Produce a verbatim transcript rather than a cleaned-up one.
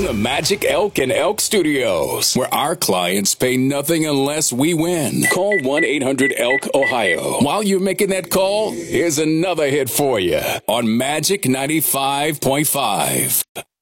the Magic Elk and Elk Studios, where our clients pay nothing unless we win. Call one eight hundred elk ohio. While you're making that call, here's another hit for you on Magic ninety-five point five.